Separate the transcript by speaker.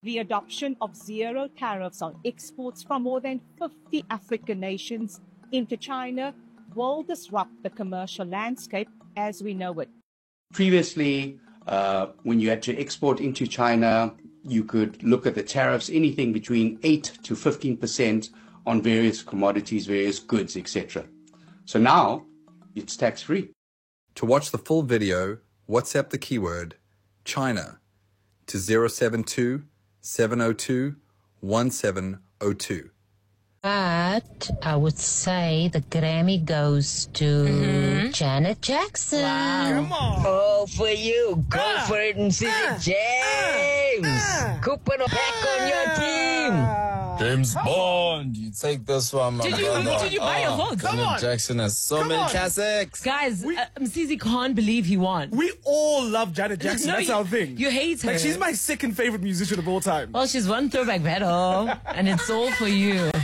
Speaker 1: The adoption of zero tariffs on exports from more than 50 African nations into China will disrupt the commercial landscape as we know it.
Speaker 2: Previously, when you had to export into China, you could look at the tariffs, anything between 8 to 15% on various commodities, various goods, etc. So now it's tax-free.
Speaker 3: To watch the full video, WhatsApp the keyword China to 072 702 1702.
Speaker 4: But I would say the Grammy goes to Janet Jackson.
Speaker 5: Wow. Come on.
Speaker 6: Oh, for you. Go for it and see James. Cooper back on your team.
Speaker 7: James Bond, you take this one, my brother.
Speaker 5: Did you buy a vote?
Speaker 7: Come on. Jackson has so many classics.
Speaker 5: Guys, Msizi can't believe he won.
Speaker 8: We all love Janet Jackson. That's our thing.
Speaker 5: You hate her.
Speaker 8: Like, she's my second favorite musician of all time.
Speaker 5: Well, she's one throwback battle, and it's all for you.